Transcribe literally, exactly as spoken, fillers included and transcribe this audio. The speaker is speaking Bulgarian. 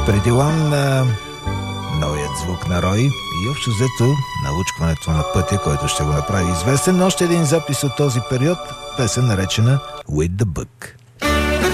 Преди One на новият звук на Рой и общо взето научването на пътя, който ще го направи известен. Още един запис от този период, песен наречена With the Book.